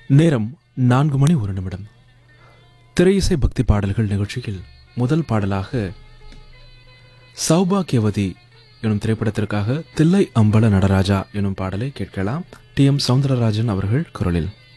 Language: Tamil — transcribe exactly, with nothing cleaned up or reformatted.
நேரம் நான்கு மணி ஒரு நிமிடம். திரையிசை பக்தி பாடல்கள் நிகழ்ச்சியில் முதல் பாடலாக சௌபாக்கியவதி எனும் திரைப்படத்திற்காக தில்லை அம்பல நடராஜா எனும் பாடலை கேட்கலாம். டி எம் சௌந்தரராஜன் அவர்கள் குரலில்.